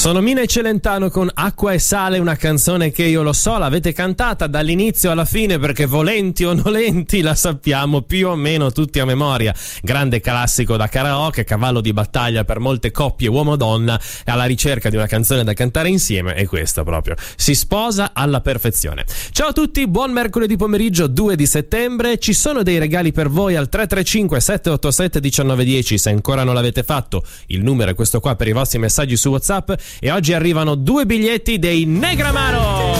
Sono Mina e Celentano con Acqua e Sale, una canzone che io lo so, l'avete cantata dall'inizio alla fine perché volenti o nolenti la sappiamo più o meno tutti a memoria. Grande classico da karaoke, cavallo di battaglia per molte coppie uomo-donna alla ricerca di una canzone da cantare insieme, e questa proprio si sposa alla perfezione. Ciao a tutti, buon mercoledì pomeriggio 2 di settembre, ci sono dei regali per voi al 335 787 1910, se ancora non l'avete fatto il numero è questo qua per i vostri messaggi su WhatsApp. E oggi arrivano 2 biglietti dei Negramaro.